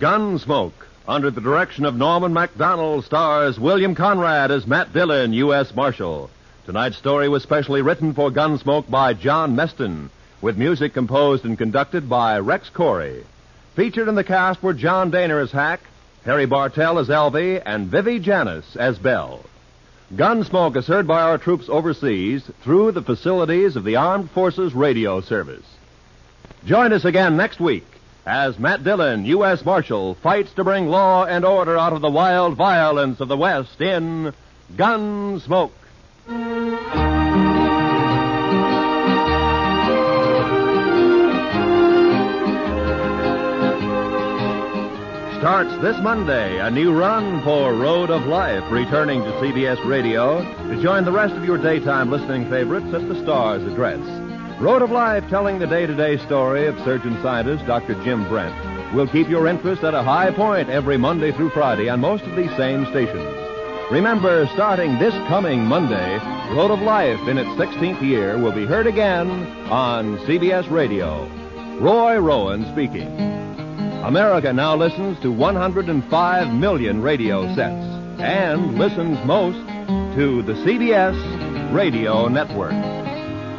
Gunsmoke, under the direction of Norman Macdonald, stars William Conrad as Matt Dillon, U.S. Marshal. Tonight's story was specially written for Gunsmoke by John Meston, with music composed and conducted by Rex Corey. Featured in the cast were John Daner as Hack, Harry Bartell as Elvie, and Vivi Janis as Belle. Gunsmoke is heard by our troops overseas through the facilities of the Armed Forces Radio Service. Join us again next week as Matt Dillon, U.S. Marshal, fights to bring law and order out of the wild violence of the West in Gunsmoke. Starts this Monday, a new run for Road of Life, returning to CBS Radio to join the rest of your daytime listening favorites at the Star's address. Road of Life, telling the day-to-day story of surgeon-scientist Dr. Jim Brent, will keep your interest at a high point every Monday through Friday on most of these same stations. Remember, starting this coming Monday, Road of Life in its 16th year will be heard again on CBS Radio. Roy Rowan speaking. America now listens to 105 million radio sets and listens most to the CBS Radio Network.